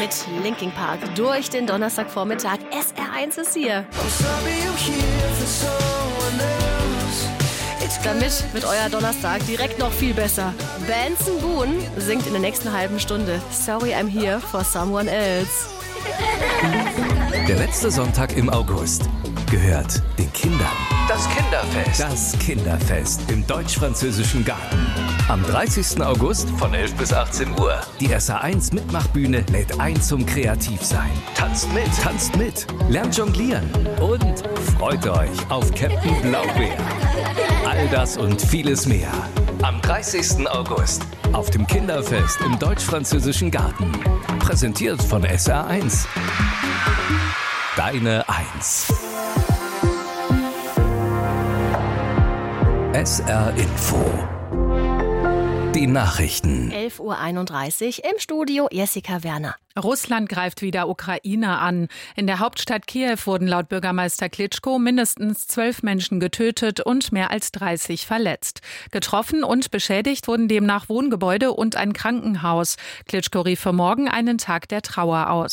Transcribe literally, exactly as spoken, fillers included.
mit Linkin Park durch den Donnerstagvormittag. S R eins ist hier. Damit wird euer Donnerstag direkt noch viel besser. Benson Boone singt in der nächsten halben Stunde Sorry I'm Here for Someone Else. Der letzte Sonntag im August gehört den Kindern. Das Kinderfest. Das Kinderfest im Deutsch-Französischen Garten. Am dreißigsten August von elf bis achtzehn Uhr. Die S R eins Mitmachbühne lädt ein zum Kreativsein. Tanzt mit, tanzt mit, lernt jonglieren und freut euch auf Captain Blaubeer. All das und vieles mehr. Am dreißigsten August auf dem Kinderfest im Deutsch-Französischen Garten. Präsentiert von S R eins. Deine Eins. S R Info. Die Nachrichten. elf Uhr einunddreißig im Studio Jessica Werner. Russland greift wieder Ukraine an. In der Hauptstadt Kiew wurden laut Bürgermeister Klitschko mindestens zwölf Menschen getötet und mehr als dreißig verletzt. Getroffen und beschädigt wurden demnach Wohngebäude und ein Krankenhaus. Klitschko rief für morgen einen Tag der Trauer aus.